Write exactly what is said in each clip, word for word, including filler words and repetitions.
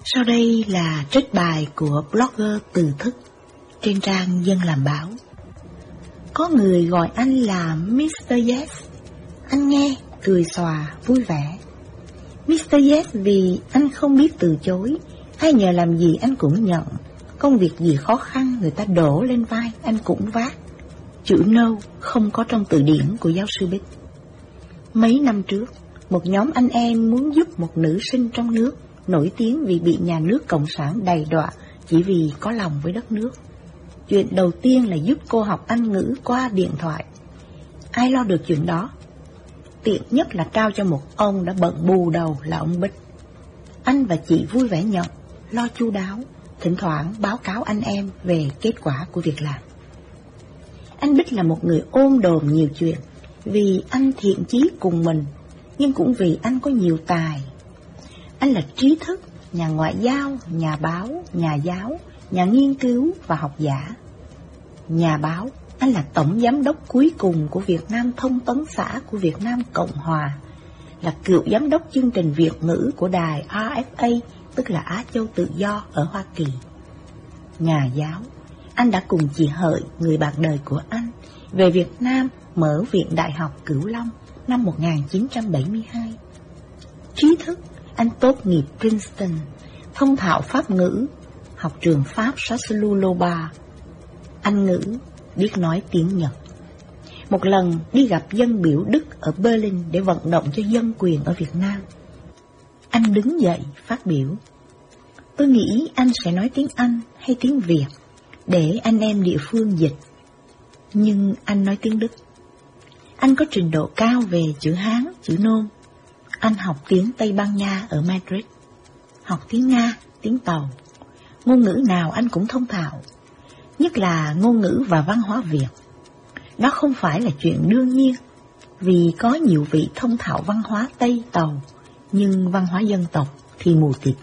Sau đây là trích bài của blogger Từ Thức trên trang Dân Làm Báo. Có người gọi anh là mít tơ Yes. Anh nghe, cười xòa, vui vẻ. mít tơ Yes vì anh không biết từ chối. Ai nhờ làm gì anh cũng nhận. Công việc gì khó khăn người ta đổ lên vai anh cũng vác. Chữ No không có trong từ điển của giáo sư Bích. Mấy năm trước, một nhóm anh em muốn giúp một nữ sinh trong nước nổi tiếng vì bị nhà nước Cộng sản đầy đọa chỉ vì có lòng với đất nước. Chuyện đầu tiên là giúp cô học Anh ngữ qua điện thoại. Ai lo được chuyện đó? Tiện nhất là trao cho một ông đã bận bù đầu là ông Bích. Anh và chị vui vẻ nhận, lo chu đáo, thỉnh thoảng báo cáo anh em về kết quả của việc làm. Anh Bích là một người ôm đồm nhiều chuyện, vì anh thiện chí cùng mình, nhưng cũng vì anh có nhiều tài. Anh là trí thức, nhà ngoại giao, nhà báo, nhà giáo, nhà nghiên cứu và học giả. Nhà báo, anh là tổng giám đốc cuối cùng của Việt Nam Thông tấn xã của Việt Nam Cộng Hòa, là cựu giám đốc chương trình Việt ngữ của đài R F A, tức là Á Châu Tự Do ở Hoa Kỳ. Nhà giáo, anh đã cùng chị Hợi, người bạn đời của anh, về Việt Nam mở Viện Đại học Cửu Long năm một nghìn chín trăm bảy mươi hai. Trí thức, anh tốt nghiệp Princeton, thông thạo Pháp ngữ, học trường Pháp Sassou-Loba. Anh ngữ, biết nói tiếng Nhật. Một lần đi gặp dân biểu Đức ở Berlin để vận động cho dân quyền ở Việt Nam. Anh đứng dậy phát biểu: tôi nghĩ anh sẽ nói tiếng Anh hay tiếng Việt để anh em địa phương dịch. Nhưng anh nói tiếng Đức. Anh có trình độ cao về chữ Hán, chữ Nôm. Anh học tiếng Tây Ban Nha ở Madrid, học tiếng Nga, tiếng Tàu. Ngôn ngữ nào anh cũng thông thạo, nhất là ngôn ngữ và văn hóa Việt. Đó không phải là chuyện đương nhiên, vì có nhiều vị thông thạo văn hóa Tây Tàu, nhưng văn hóa dân tộc thì mù tịt.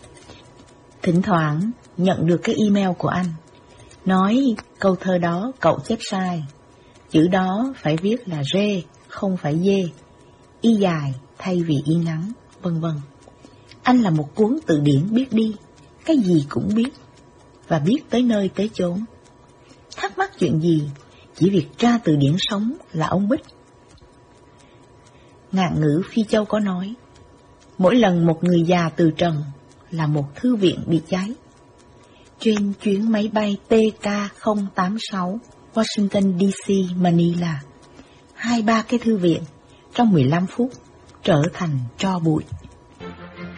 Thỉnh thoảng nhận được cái email của anh, nói câu thơ đó cậu chép sai, chữ đó phải viết là rê, không phải dê, y dài thay vì y ngắn, vân vân. Anh là một cuốn từ điển biết đi, cái gì cũng biết, và biết tới nơi tới chốn. Thắc mắc chuyện gì, chỉ việc tra từ điển sống là ông Bích. Ngạn ngữ Phi Châu có nói, mỗi lần một người già từ trần là một thư viện bị cháy. Trên chuyến máy bay T K không tám sáu Washington D C Manila, hai ba cái thư viện trong mười lăm phút trở thành tro bụi.